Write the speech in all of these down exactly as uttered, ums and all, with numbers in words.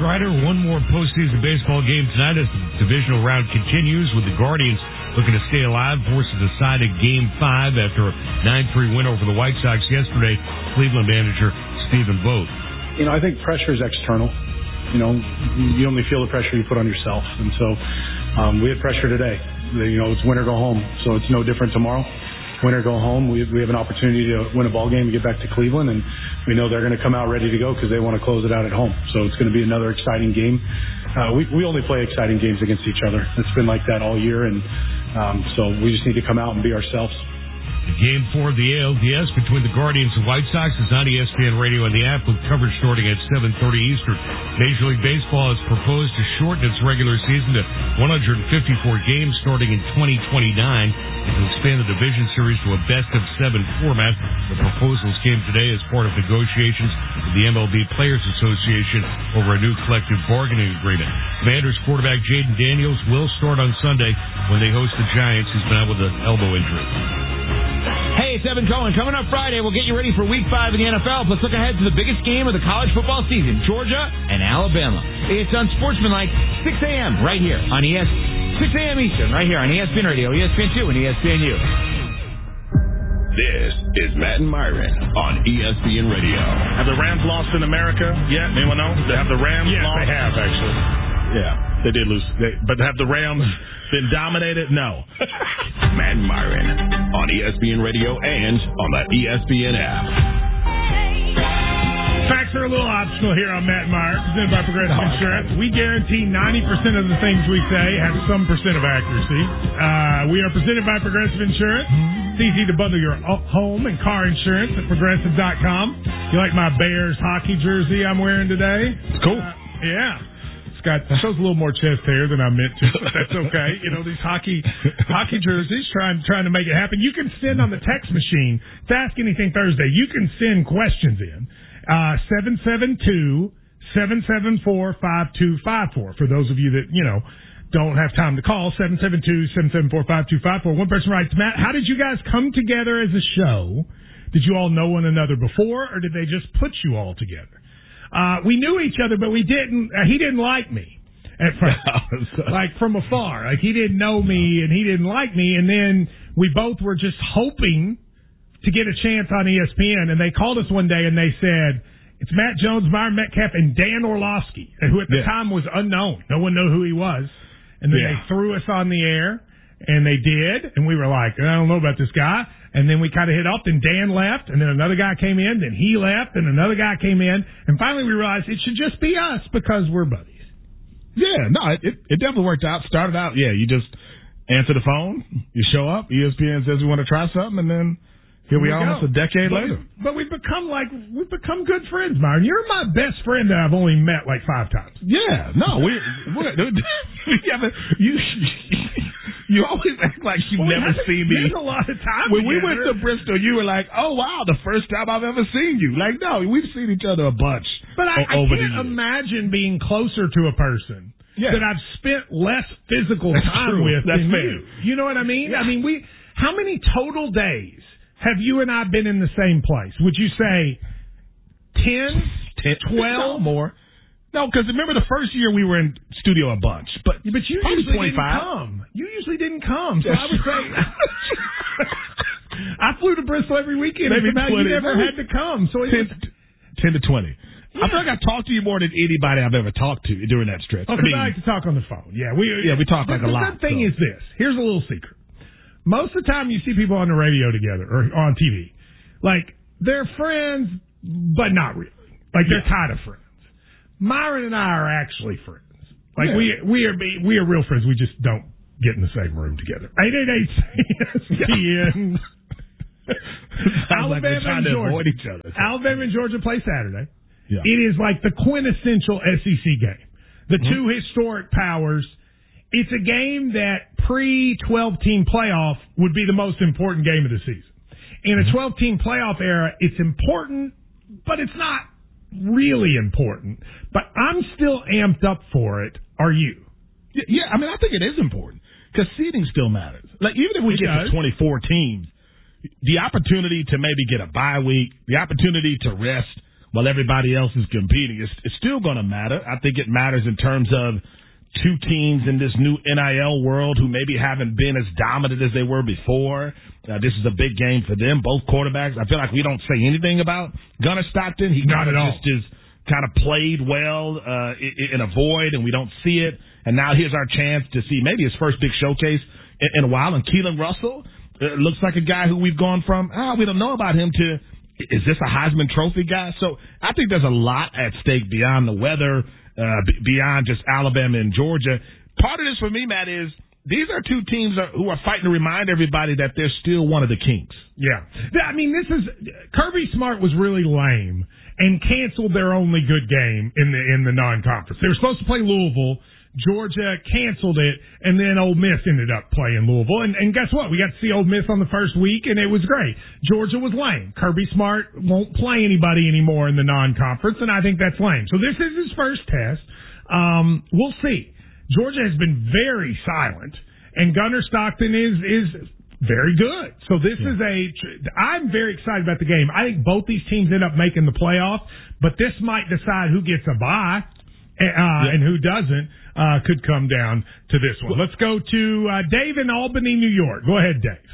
Strider. One more postseason baseball game tonight as the divisional round continues with the Guardians looking to stay alive, forced to decide a game five after a nine three win over the White Sox yesterday. Cleveland manager Stephen Vogt. You know, I think pressure is external. You know, you only feel the pressure you put on yourself. And so um, we had pressure today. You know, it's win or go home. So it's no different tomorrow. Win or go home. We we have an opportunity to win a ball game and get back to Cleveland, and we know they're going to come out ready to go because they want to close it out at home. So it's going to be another exciting game. Uh, we we only play exciting games against each other. It's been like that all year, and um, so we just need to come out and be ourselves. Game four of the A L D S between the Guardians and White Sox is on E S P N Radio and the app with coverage starting at seven thirty Eastern. Major League Baseball has proposed to shorten its regular season to one hundred fifty-four games starting in twenty twenty-nine and to expand the division series to a best-of-seven format. The proposals came today as part of negotiations with the M L B Players Association over a new collective bargaining agreement. Commanders quarterback Jaden Daniels will start on Sunday when they host the Giants. He's been out with an elbow injury. Hey, it's Evan Cohen. Coming up Friday, we'll get you ready for Week five in the N F L. Let's look ahead to the biggest game of the college football season, Georgia and Alabama. It's Unsportsmanlike, six a.m. right here on E S P N, six a.m. Eastern, right here on E S P N Radio, E S P N two, and E S P N U. This is Matt and Myron on E S P N Radio. Have the Rams lost in America yet? Anyone know? Have the Rams yes, lost? They have, actually. Yeah, they did lose. They, but have the Rams been dominated? No. Matt and Myron on E S P N Radio and on the E S P N app. Facts are a little optional here on Matt and Myron, presented by Progressive Insurance. We guarantee ninety percent of the things we say have some percent of accuracy. Uh, we are presented by Progressive Insurance. It's easy to bundle your home and car insurance at Progressive dot com. You like my Bears hockey jersey I'm wearing today? Cool. Uh, yeah. Got shows a little more chest hair than I meant to, but that's okay. You know, these hockey hockey jerseys, trying trying to make it happen. You can send on the text machine. It's Ask Anything Thursday. You can send questions in. Uh, seven seven two, seven seven four, five two five four. For those of you that, you know, don't have time to call, seven seven two, seven seven four, five two five four. One person writes, Matt, how did you guys come together as a show? Did you all know one another before, or did they just put you all together? Uh, we knew each other, but we didn't, uh, he didn't like me at first, like from afar. Like he didn't know me and he didn't like me. And then we both were just hoping to get a chance on E S P N. And they called us one day and they said, it's Matt Jones, Myron Metcalf, and Dan Orlovsky, who at the yeah. time was unknown. No one knew who he was. And then yeah. they threw us on the air, and they did. And we were like, I don't know about this guy. And then we kind of hit up, and Dan left, and then another guy came in, then he left, and another guy came in, and finally we realized it should just be us because we're buddies. Yeah, no, it, it definitely worked out. Started out, yeah, you just answer the phone, you show up, E S P N says we want to try something, and then here we, we are almost a decade but later. We, but we've become like, we've become good friends, Myron. You're my best friend that I've only met like five times. Yeah, no, we, we're, yeah, but you... You always act like you've well, never seen me. There's a lot of time When together. we went to Bristol, you were like, oh, wow, the first time I've ever seen you. Like, no, we've seen each other a bunch But I, o- over I can't the years. imagine being closer to a person yeah. that I've spent less physical That's time true. with That's than fair. you. You know what I mean? Yeah. I mean, we. How many total days have you and I been in the same place? Would you say ten, ten twelve? No, more. No, because remember the first year we were in studio a bunch, but yeah, but you usually didn't come. You usually didn't come, so I would say I flew to Bristol every weekend. Maybe somehow you never had to come, so it ten, was, ten to twenty. Yeah. I feel like I talked to you more than anybody I've ever talked to during that stretch. Oh, I, mean, I like to talk on the phone. Yeah, we yeah we talk like the, a lot. The good thing so. is this. Here's a little secret. Most of the time, you see people on the radio together or on T V, like they're friends, but not really. Like they're kind of friends. Myron and I are actually friends. Like yeah. we we are we are real friends. We just don't get in the same room together. eight eight eight E S P N. Alabama like and Georgia. Avoid each other. Alabama and Georgia play Saturday. Yeah. It is like the quintessential S E C game. The mm-hmm. two historic powers. It's a game that pre twelve team playoff would be the most important game of the season. In a twelve team playoff era, it's important, but it's not really important, but I'm still amped up for it. Are you? Yeah, yeah I mean, I think it is important because seeding still matters. Like, even if we it get does. to twenty-four teams, the opportunity to maybe get a bye week, the opportunity to rest while everybody else is competing. It's, it's still going to matter. I think it matters in terms of two teams in this new N I L world who maybe haven't been as dominant as they were before. Uh, this is a big game for them, both quarterbacks. I feel like we don't say anything about Gunnar Stockton. He Not kind at of all. just is kind of played well uh, in a void, and we don't see it. And now here's our chance to see maybe his first big showcase in, in a while. And Keelan Russell uh, looks like a guy who we've gone from, ah, we don't know about him, to is this a Heisman Trophy guy? So I think there's a lot at stake beyond the weather, uh, b- beyond just Alabama and Georgia. Part of this for me, Matt, is these are two teams who are fighting to remind everybody that they're still one of the kings. Yeah. I mean, this is Kirby Smart was really lame and canceled their only good game in the in the non-conference. They were supposed to play Louisville. Georgia canceled it, and then Ole Miss ended up playing Louisville. And, and guess what? We got to see Ole Miss on the first week, and it was great. Georgia was lame. Kirby Smart won't play anybody anymore in the non-conference, and I think that's lame. So this is his first test. Um, we'll see. Georgia has been very silent, and Gunnar Stockton is is very good. So this yeah. is a – I'm very excited about the game. I think both these teams end up making the playoff, but this might decide who gets a bye uh, yeah. and who doesn't. Uh, could come down to this one. Let's go to uh, Dave in Albany, New York. Go ahead, Dave.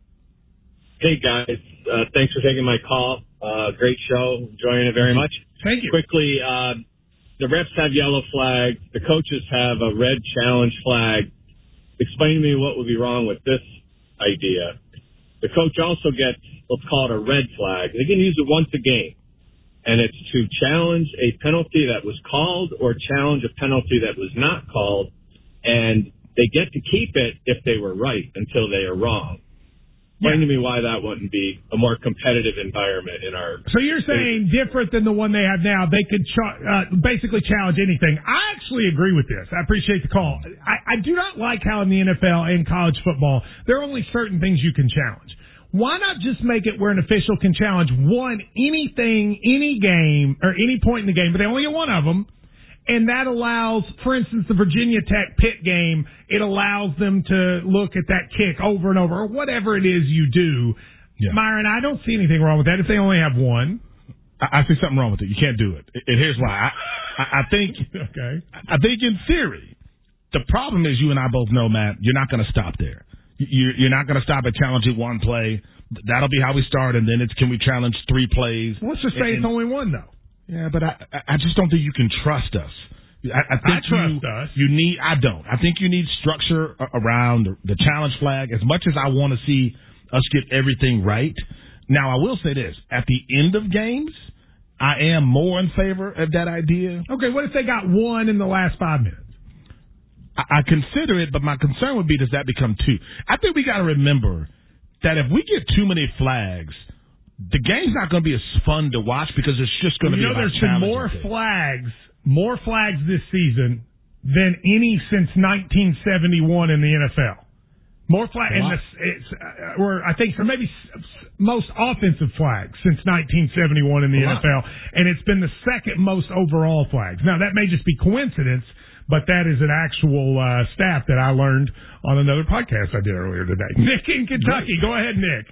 Hey, guys. Uh, thanks for taking my call. Uh, great show. Enjoying it very much. Thank you. Quickly, uh, the refs have yellow flags. The coaches have a red challenge flag. Explain to me what would be wrong with this idea. The coach also gets, let's call it a red flag. They can use it once a game. And it's to challenge a penalty that was called or challenge a penalty that was not called. And they get to keep it if they were right until they are wrong. Explain yeah. to me why that wouldn't be a more competitive environment in our... So you're saying different than the one they have now. They could ch- uh, basically challenge anything. I actually agree with this. I appreciate the call. I, I do not like how in the N F L and college football, there are only certain things you can challenge. Why not just make it where an official can challenge one, anything, any game, or any point in the game, but they only get one of them, and that allows, for instance, the Virginia Tech Pitt game, it allows them to look at that kick over and over, or whatever it is you do. Yeah. Myron, I don't see anything wrong with that if they only have one. I, I see something wrong with it. You can't do it. And here's why. I, I, I think, okay. I think in theory, the problem is you and I both know, Matt, you're not going to stop there. You're not going to stop at challenging one play. That'll be how we start, and then it's can we challenge three plays. Let's just say and, it's only one, though. Yeah, but I I just don't think you can trust us. I, I think I trust you, us. You need. I don't. I think you need structure around the, the challenge flag. As much as I want to see us get everything right. Now, I will say this: at the end of games, I am more in favor of that idea. Okay, what if they got one in the last five minutes? I consider it, but my concern would be, does that become two? I think we got to remember that if we get too many flags, the game's not going to be as fun to watch because it's just going to you be know, about there's been more things. flags, more flags this season than any since nineteen seventy-one in the N F L. More flags, and this, it's, uh, or I think, or maybe most offensive flags since nineteen seventy-one in the N F L, and it's been the second most overall flags. Now, that may just be coincidence, but that is an actual uh, stat that I learned on another podcast I did earlier today. Nick in Kentucky. Go ahead, Nick.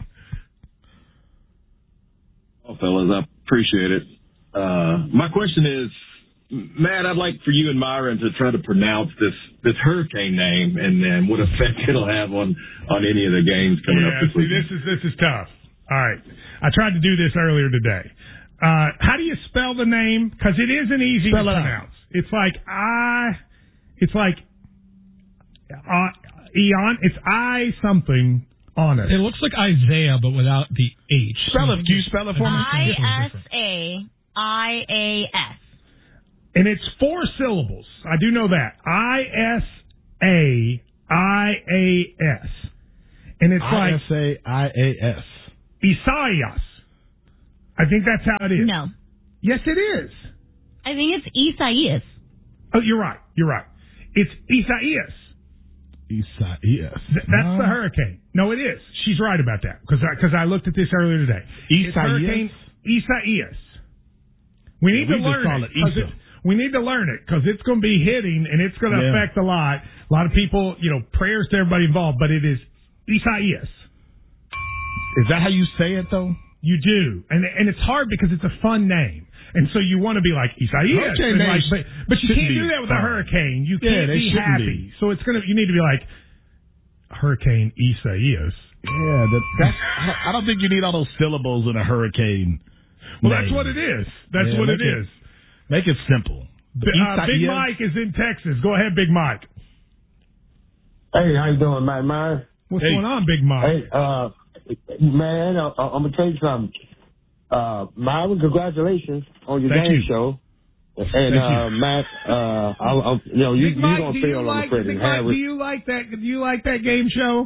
Well, fellas, I appreciate it. Uh, my question is, Matt, I'd like for you and Myron to try to pronounce this, this hurricane name and then what effect it'll have on, on any of the games coming yeah, up this see, weekend. this is this is tough. All right. I tried to do this earlier today. Uh, how do you spell the name? Because it isn't easy spell to it pronounce. Out. It's like I, it's like uh, Eon. It's I something on it. It looks like Isaiah, but without the H. Spell it. Can you spell it for me? I S A I A S. And it's four syllables. I do know that. I S A I A S. And it's I like S A I A S. Isaias. I think that's how it is. No. Yes, it is. I think it's Isaias. Oh, you're right. You're right. It's Isaias. Isaias. Th- that's no. the hurricane. No, it is. She's right about that because I, cause I looked at this earlier today. Isaias. Hurricane Isaias. We need yeah, to we learn it. it. it we need to learn it because it's going to be hitting and it's going to yeah. affect a lot. A lot of people, you know, prayers to everybody involved, but it is Isaias. Is that how you say it, though? You do. And and it's hard because it's a fun name. And so you want to be like Isaias. Hurricane like, but, but you can't do be that with a fun. hurricane. You Yeah, can't they be shouldn't happy. be. So it's gonna. You need to be like Hurricane Isaias. Yeah, that, that's, I don't think you need all those syllables in a hurricane. Well, name. that's what it is. That's Yeah, what make it is. Make it simple. B- uh, Big Isaias- Mike is in Texas. Go ahead, Big Mike. Hey, how you doing, Matt Myron? What's Hey. going on, Big Mike? Hey, uh, man, I, I'm gonna tell you something. Uh, Myron, congratulations on your Thank game you. show. And Thank uh, Matt, uh, I, I, you know, you Big you Mike, gonna do fail you on like, the Freddie Big Mike, do Harris. you like that? Do you like that game show?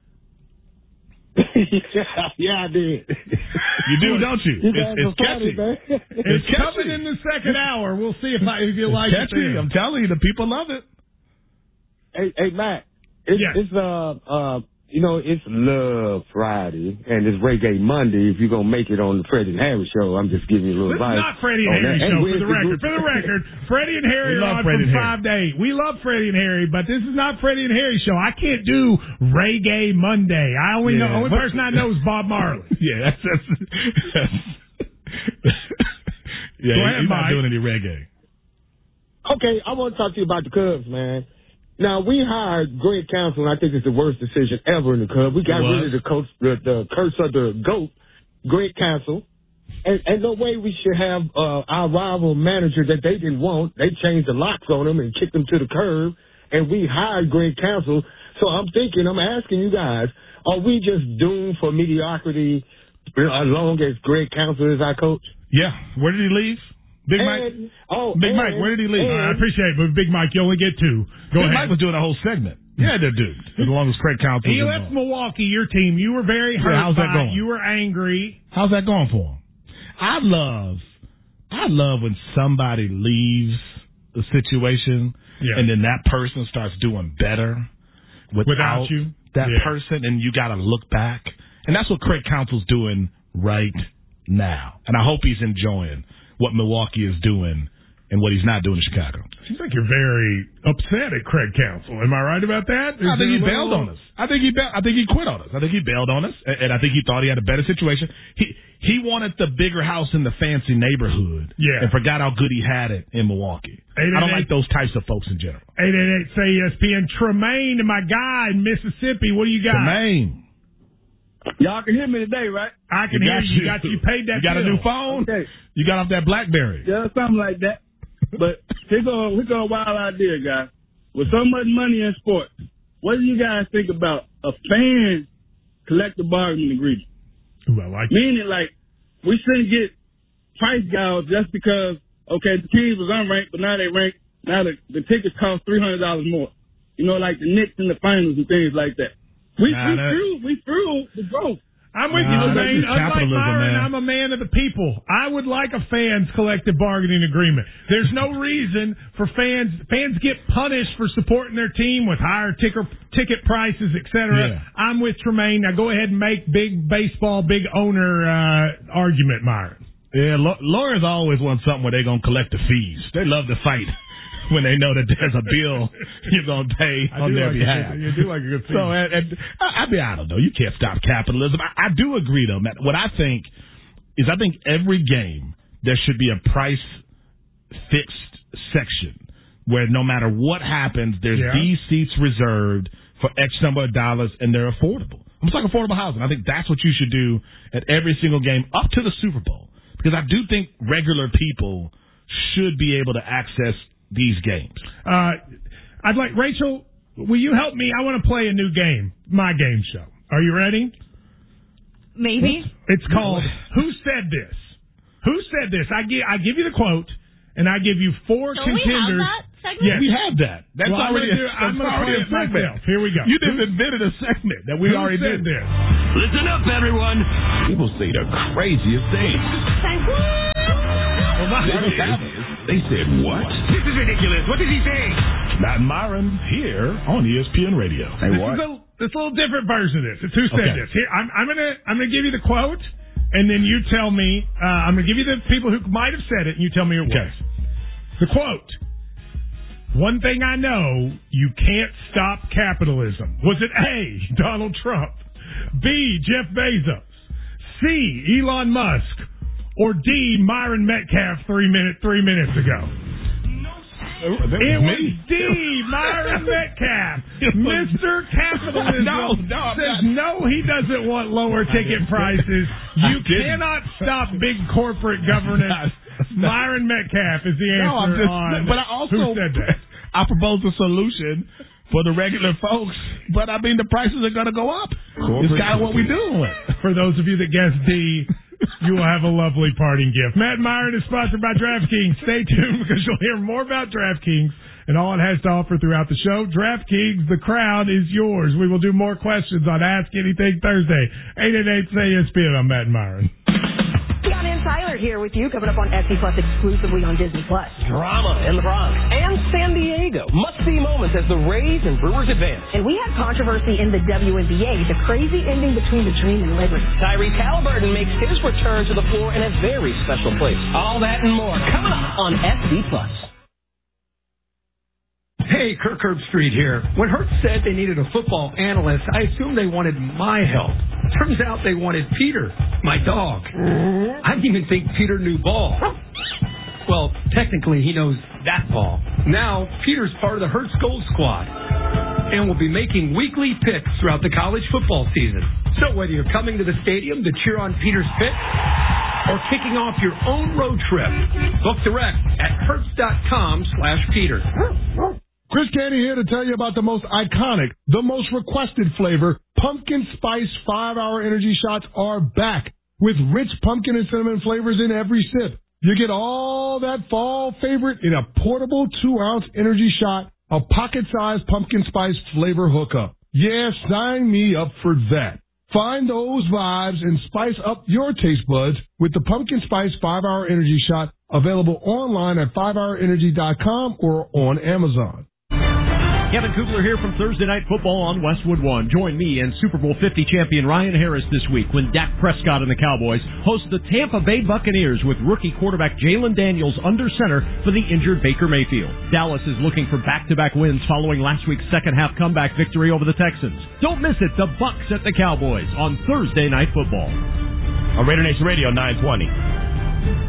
Yeah, I did. You do, don't you? You It's, guys it's are funny, catchy. man. It's, It's catchy. coming in the second hour. We'll see if I, if you It's like catchy. it. I'm then. telling you, the people love it. Hey, hey, Matt. It's, Yes. it's uh, uh, you know, it's Love Friday and it's Reggae Monday. If you're gonna make it on the Freddie and Harry show, I'm just giving you a little This is advice. not Freddie and on Harry that. show, And for where's the record. group? For the record, Freddie and Harry We are love on Freddie from and five to eight. We love Freddie and Harry, but this is not Freddie and Harry show. I can't do Reggae Monday. I only Yeah, know only but- person I know is Bob Marley. Yeah, that's, that's, that's yeah. Go ahead, You're not Mike. doing any reggae. Okay, I want to talk to you about the Cubs, man. Now, we hired Greg Counsell, and I think it's the worst decision ever in the Cubs. We got It was. rid of the, coach, the, the curse of the GOAT, Greg Counsell. And, and no way we should have uh, our rival manager that they didn't want. They changed the locks on him and kicked him to the curb, and we hired Greg Counsell. So I'm thinking, I'm asking you guys, are we just doomed for mediocrity as long as Greg Counsell is our coach? Yeah. Where did he leave? Big Mike. And, oh, Big and, Mike, where did he leave? Uh, I appreciate it, but Big Mike, you only get two. Go Big ahead. Mike was doing a whole segment. Yeah, that dude. As long as Craig Counsell. He was left involved. Milwaukee, your team. You were very hurt Yeah, how's that by going? it. You were angry. How's that going for him? I love, I love when somebody leaves a situation Yeah. and then that person starts doing better without, Without you? that Yeah. person, and you got to look back. And that's what Craig Counsell's doing right now. And I hope he's enjoying what Milwaukee is doing and what he's not doing in Chicago. Seems like you're very upset at Craig Counsell. Am I right about that? Is I think he there a bailed little- on us. I think he bailed, I think he quit on us. I think he bailed on us, and, and I think he thought he had a better situation. He he wanted the bigger house in the fancy neighborhood, Yeah. and forgot how good he had it in Milwaukee. Eight, I don't eight, like those types of folks in general. eight eight eight say E S P N. Tremaine, my guy in Mississippi. What do you got? Tremaine, Y'all can hear me today, right? I can we hear got you. You got you paid that You got a bill. new phone. Okay. You got off that BlackBerry. Yeah, something like that. But here go, here go a wild idea, guys. With so much money in sports, what do you guys think about a fan collective bargaining agreement? Ooh, I like it. Meaning, like, we shouldn't get price gouges just because, okay, the teams was unranked, but now they ranked. Now the, the tickets cost three hundred dollars more. You know, like the Knicks in the finals and things like that. We, Nah, we that- threw, we threw the growth. I'm with Nah, you, that's Tremaine. just Unlike capitalism, Myron, man. I'm a man of the people. I would like a fans collective bargaining agreement. There's no reason for fans. Fans get punished for supporting their team with higher ticker, ticket prices, et cetera. Yeah. I'm with Tremaine. Now go ahead and make big baseball, big owner uh, argument, Myron. Yeah, law- lawyers always want something where they're gonna collect the fees. They love to fight when they know that there's a bill you're gonna pay I on do their like a behalf. good- you do like a good So, thing. and, and I, I mean, I don't know. You can't stop capitalism. I, I do agree, though, Matt. What I think is, I think every game there should be a price fixed section where no matter what happens, there's Yeah. these seats reserved for X number of dollars, and they're affordable. It's like affordable housing. I think that's what you should do at every single game up to the Super Bowl, because I do think regular people should be able to access these games. Uh, I'd like Rachel. Will you help me? I want to play a new game, my game show. Are you ready? Maybe. It's called Who Said This? Who Said This? I give I give you the quote, and I give you four Don't we have contenders. that segment? Yes. We have that. That's Well, I'm already, gonna do- a, I'm that's gonna already play a it segment. myself. Here we go. You just Who- invented a segment that we Who already said did. this? Listen up, everyone. People say the craziest things. Well, my- They said what? This is ridiculous. What did he say? Matt and Myron here on E S P N Radio. Hey, This what? is a, this a little different version of this. It's Who Said Okay. This. Here, I'm, I'm gonna I'm gonna give you the quote, and then you tell me. Uh, I'm gonna give you the people who might have said it, and you tell me who it Okay. was. The quote. One thing I know, you can't stop capitalism. Was it A, Donald Trump, B, Jeff Bezos, C, Elon Musk, or D, Myron Metcalf three minute three minutes ago? That was it was me. D, Myron Metcalf. Mister Capitalism No, no, I'm says not. no, he doesn't want lower ticket prices. You cannot stop big corporate governance. Myron Metcalf is the answer No, I'm just, on but I also who said that. I proposed a solution for the regular folks, but I mean the prices are going to go up. Corporate it's kind of what we're doing. For those of you that guessed D, you will have a lovely parting gift. Matt Myron is sponsored by DraftKings. Stay tuned because you'll hear more about DraftKings and all it has to offer throughout the show. DraftKings, the crown is yours. We will do more questions on Ask Anything Thursday. eight eight eight, S A Y, E S P N. I'm Matt Myron. Ann Tyler here with you, coming up on S C Plus exclusively on Disney Plus. Drama in the Bronx and San Diego. Must-see moments as the Rays and Brewers advance. And we had controversy in the W N B A, the crazy ending between the Dream and Liberty. Tyrese Halliburton makes his return to the floor in a very special place. All that and more coming up on S C Plus. Hey, Kirk Herbstreit here. When Hertz said they needed a football analyst, I assumed they wanted my help. Turns out they wanted Peter, my dog. I didn't even think Peter knew ball. Well, technically, he knows that ball. Now, Peter's part of the Hertz Gold Squad and will be making weekly picks throughout the college football season. So whether you're coming to the stadium to cheer on Peter's pick or kicking off your own road trip, book direct at hertz.com slash Peter. Chris Candy here to tell you about the most iconic, the most requested flavor. Pumpkin Spice five-hour energy shots are back with rich pumpkin and cinnamon flavors in every sip. You get all that fall favorite in a portable two-ounce energy shot, a pocket-sized pumpkin spice flavor hookup. Yeah, sign me up for that. Find those vibes and spice up your taste buds with the Pumpkin Spice five-hour energy shot, available online at five hour energy dot com or on Amazon. Kevin Kugler here from Thursday Night Football on Westwood One. Join me and Super Bowl fifty champion Ryan Harris this week when Dak Prescott and the Cowboys host the Tampa Bay Buccaneers with rookie quarterback Jalen Daniels under center for the injured Baker Mayfield. Dallas is looking for back-to-back wins following last week's second-half comeback victory over the Texans. Don't miss it, the Bucs at the Cowboys on Thursday Night Football. On Raider Nation Radio nine twenty.